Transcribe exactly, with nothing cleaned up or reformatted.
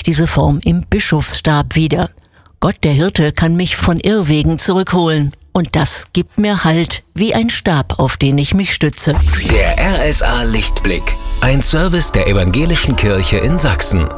diese Form im Bischofsstab wieder. Gott der Hirte kann mich von Irrwegen zurückholen. Und das gibt mir Halt, wie ein Stab, auf den ich mich stütze. Der R S A Lichtblick. Ein Service der Evangelischen Kirche in Sachsen.